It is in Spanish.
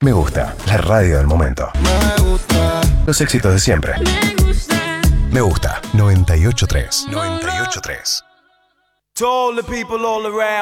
Me gusta, la radio del momento. Me gusta. Los éxitos de siempre. Me gusta. 98.3. 98.3. To all the people all around.